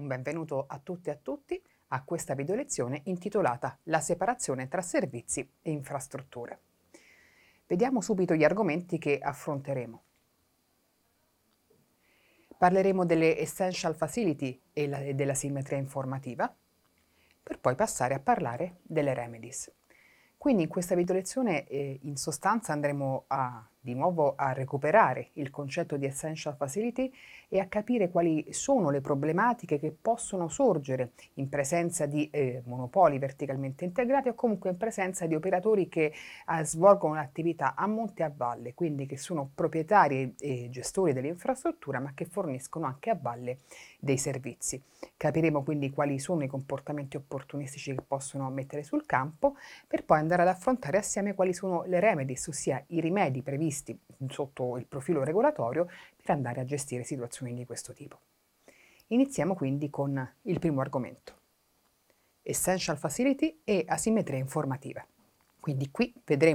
un benvenuto a tutte e a tutti a questa video lezione intitolata La separazione tra servizi e infrastrutture. Vediamo subito gli argomenti che affronteremo. Parleremo delle Essential Facility e della simmetria informativa, per poi passare a parlare delle Remedies. Quindi in questa video lezione in sostanza andremo di nuovo a recuperare il concetto di Essential Facility e a capire quali sono le problematiche che possono sorgere in presenza di monopoli verticalmente integrati o comunque in presenza di operatori che svolgono l'attività a monte e a valle, quindi che sono proprietari e gestori dell'infrastruttura ma che forniscono anche a valle dei servizi. Capiremo quindi quali sono i comportamenti opportunistici che possono mettere sul campo per poi andare ad affrontare assieme quali sono le remedies, ossia i rimedi previsti sotto il profilo regolatorio per andare a gestire situazioni di questo tipo. Iniziamo quindi con il primo argomento, Essential Facility e asimmetria informativa. Quindi qui vedremo